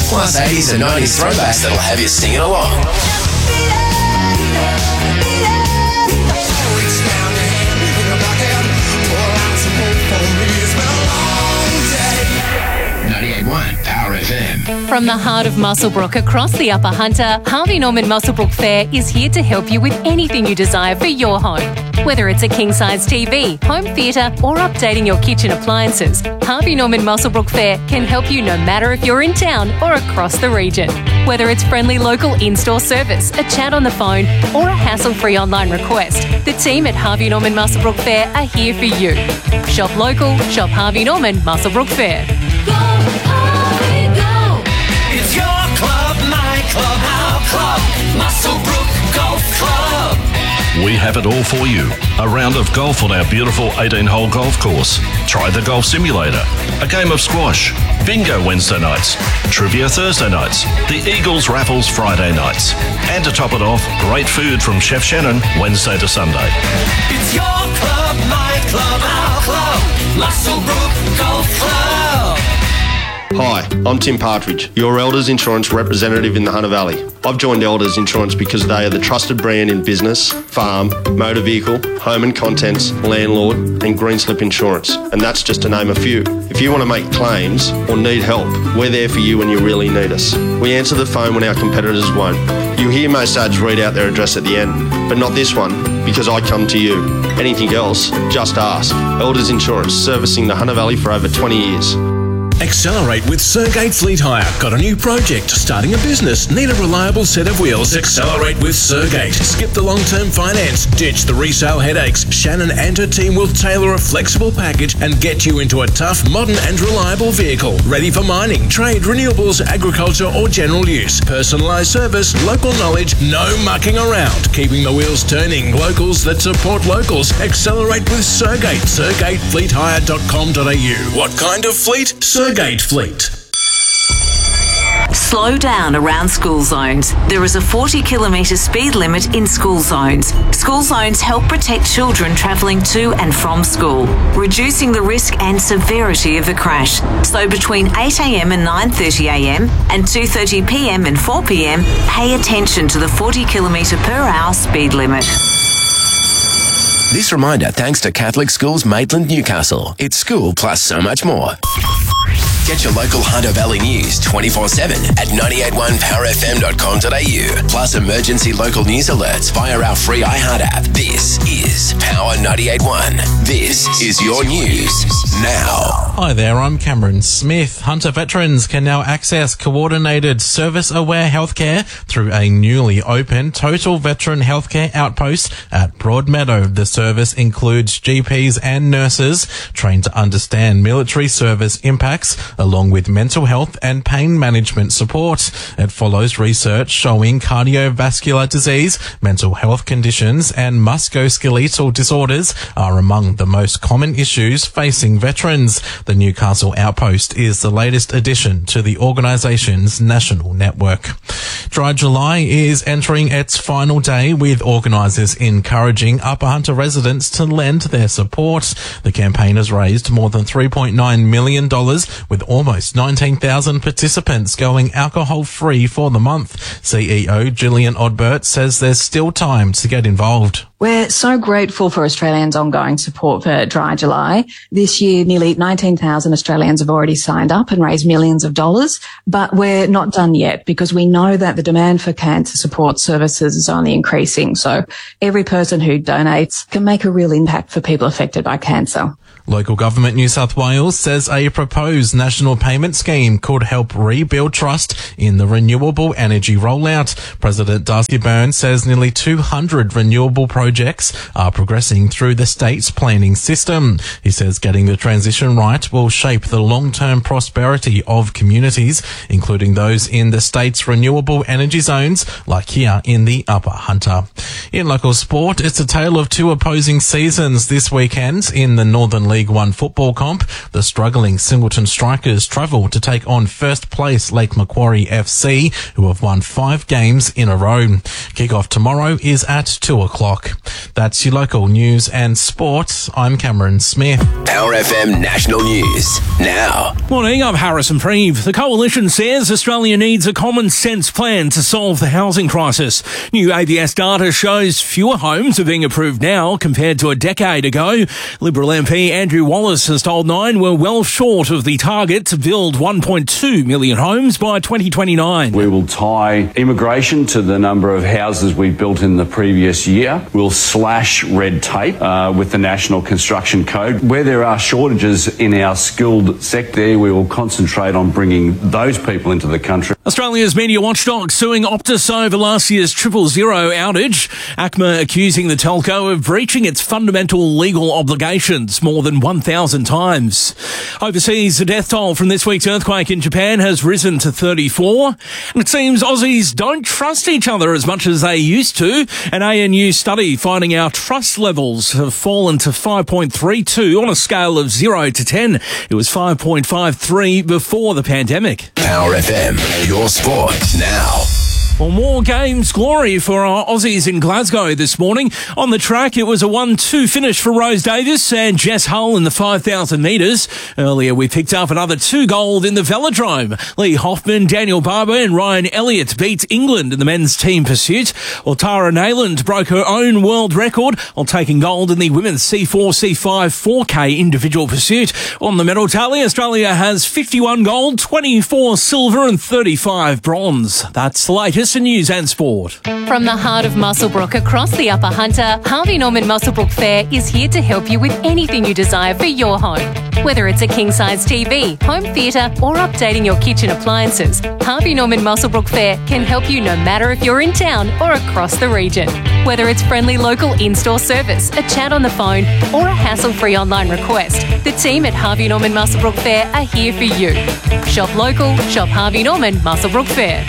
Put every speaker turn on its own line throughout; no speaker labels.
plus 80s and 90s throwbacks that'll have you singing along. Power FM.
From the heart of Muswellbrook across the Upper Hunter, Harvey Norman Muswellbrook Fair is here to help you with anything you desire for your home. Whether it's a king-size TV, home theatre or updating your kitchen appliances, Harvey Norman Muswellbrook Fair can help you no matter if you're in town or across the region. Whether it's friendly local in-store service, a chat on the phone or a hassle-free online request, the team at Harvey Norman Muswellbrook Fair are here for you. Shop local, shop Harvey Norman Muswellbrook Fair.
It's your club, my club, our club, Muswellbrook Golf Club.
We have it all for you. A round of golf on our beautiful 18-hole golf course. Try the golf simulator. A game of squash. Bingo Wednesday nights. Trivia Thursday nights. The Eagles raffles Friday nights. And to top it off, great food from Chef Shannon Wednesday to Sunday.
It's your club, my club, our club, Muswellbrook Golf Club.
Hi, I'm Tim Partridge, your Elders Insurance representative in the Hunter Valley. I've joined Elders Insurance because they are the trusted brand in business, farm, motor vehicle, home and contents, landlord and green slip insurance. And that's just to name a few. If you want to make claims or need help, we're there for you when you really need us. We answer the phone when our competitors won't. You hear most ads read out their address at the end, but not this one, because I come to you. Anything else, just ask. Elders Insurance, servicing the Hunter Valley for over 20 years.
Accelerate with Sergate Fleet Hire. Got a new project? Starting a business? Need a reliable set of wheels? Accelerate with Sergate. Skip the long-term finance. Ditch the resale headaches. Shannon and her team will tailor a flexible package and get you into a tough, modern and reliable vehicle. Ready for mining, trade, renewables, agriculture or general use. Personalised service, local knowledge, no mucking around. Keeping the wheels turning. Locals that support locals. Accelerate with Sergate. SergateFleetHire.com.au. What kind of fleet? Sergate Fleet.
Slow down around school zones. There is a 40-kilometre speed limit in school zones. School zones help protect children travelling to and from school, reducing the risk and severity of a crash. So between 8 a.m. and 9:30 a.m. and 2:30 p.m. and 4 p.m, pay attention to the 40-kilometre per hour speed limit.
This reminder thanks to Catholic Schools Maitland Newcastle. It's school plus so much more. Get your local Hunter Valley news 24/7 at 981powerfm.com.au. Plus emergency local news alerts via our free iHeart app. This is Power 98.1. This is your news now.
Hi there, I'm Cameron Smith. Hunter veterans can now access coordinated service-aware healthcare through a newly opened Total Veteran Healthcare Outpost at Broadmeadow. The service includes GPs and nurses trained to understand military service impacts, along with mental health and pain management support. It follows research showing cardiovascular disease, mental health conditions, and musculoskeletal disorders are among the most common issues facing veterans. The Newcastle Outpost is the latest addition to the organisation's national network. Dry July is entering its final day, with organisers encouraging Upper Hunter residents to lend their support. The campaign has raised more than $3.9 million, with almost 19,000 participants going alcohol-free for the month. CEO Gillian Odbert says there's still time to get involved.
We're so grateful for Australians' ongoing support for Dry July. This year, nearly 19,000 Australians have already signed up and raised millions of dollars, but we're not done yet because we know that the demand for cancer support services is only increasing. So every person who donates can make a real impact for people affected by cancer.
Local Government New South Wales says a proposed national payment scheme could help rebuild trust in the renewable energy rollout. President Darcy Byrne says nearly 200 renewable projects are progressing through the state's planning system. He says getting the transition right will shape the long-term prosperity of communities, including those in the state's renewable energy zones, like here in the Upper Hunter. In local sport, it's a tale of two opposing seasons this weekend in the Northern League League One football comp. The struggling Singleton Strikers travel to take on first place Lake Macquarie FC, who have won 5 games in a row. Kick-off tomorrow is at 2 o'clock. That's your local news and sports. I'm Cameron Smith.
Power FM National News now.
Morning, I'm Harrison Preeve. The Coalition says Australia needs a common sense plan to solve the housing crisis. New ABS data shows fewer homes are being approved now compared to a decade ago. Liberal MP Andrew Wallace has told Nine we're well short of the target to build 1.2 million homes by 2029.
We will tie immigration to the number of houses we built in the previous year. We'll slash red tape with the National Construction Code. Where there are shortages in our skilled sector, we will concentrate on bringing those people into the country.
Australia's media watchdog suing Optus over last year's 000 outage. ACMA accusing the telco of breaching its fundamental legal obligations more than 1,000 times. Overseas, the death toll from this week's earthquake in Japan has risen to 34. And it seems Aussies don't trust each other as much as they used to. An ANU study finding our trust levels have fallen to 5.32 on a scale of 0 to 10. It was 5.53 before the pandemic.
Power FM, your sport now.
Well, more games glory for our Aussies in Glasgow this morning. On the track, it was a 1-2 finish for Rose Davis and Jess Hull in the 5,000 metres. Earlier, we picked up another 2 gold in the velodrome. Lee Hoffman, Daniel Barber and Ryan Elliott beat England in the men's team pursuit. While Tara Nayland broke her own world record while taking gold in the women's C4, C5, 4K individual pursuit. On the medal tally, Australia has 51 gold, 24 silver and 35 bronze. That's the latest in news and sport.
From the heart of Muswellbrook across the Upper Hunter, Harvey Norman Muswellbrook Fair is here to help you with anything you desire for your home. Whether it's a king-size TV, home theatre or updating your kitchen appliances, Harvey Norman Muswellbrook Fair can help you no matter if you're in town or across the region. Whether it's friendly local in-store service, a chat on the phone or a hassle-free online request, the team at Harvey Norman Muswellbrook Fair are here for you. Shop local, shop Harvey Norman Muswellbrook Fair.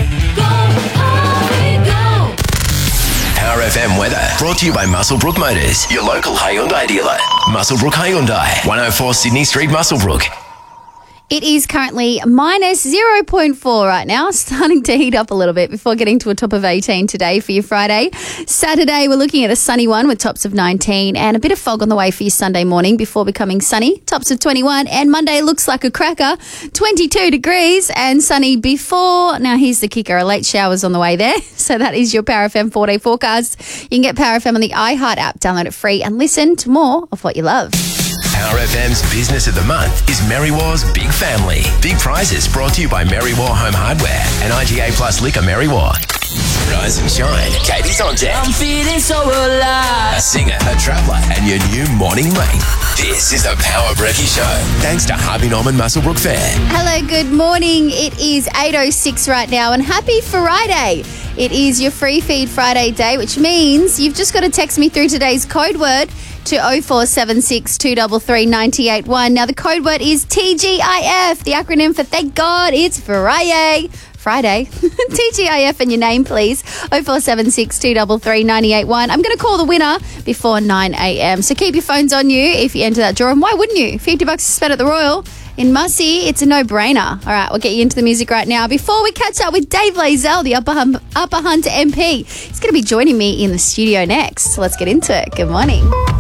Power FM weather brought to you by Muswellbrook Motors, your local Hyundai dealer. Muswellbrook Hyundai, 104 Sydney Street, Muswellbrook.
It is currently minus 0.4 right now, starting to heat up a little bit before getting to a top of 18 today for your Friday. Saturday, we're looking at a sunny one with tops of 19 and a bit of fog on the way for your Sunday morning before becoming sunny, tops of 21. And Monday looks like a cracker, 22 degrees and sunny before. Now, here's the kicker, a late shower's on the way there. So that is your Power FM 4-day forecast. You can get Power FM on the iHeart app, download it free and listen to more of what you love.
Power FM's Business of the Month is Mary War's Big Family. Big prizes brought to you by Mary War Home Hardware and IGA Plus Liquor Mary War. Rise and shine. Katie's on deck.
I'm feeling so alive.
A singer, a traveller, and your new morning mate. This is the Power Brekkie Show. Thanks to Harvey Norman Muswellbrook Fair.
Hello, good morning. It is 8:06 right now and happy Friday. It is your free feed Friday day, which means you've just got to text me through today's code word to 0476 233 981. Now, the code word is TGIF, the acronym for Thank God It's Friday. TGIF and your name, please. 0476 233 981. I'm going to call the winner before 9 a.m. So keep your phones on you if you enter that draw. And why wouldn't you? $50 to spend at the Royal in Mussey, it's a no-brainer. All right, we'll get you into the music right now. Before we catch up with Dave Lazell, the Upper Hunter MP, he's going to be joining me in the studio next. So let's get into it. Good morning.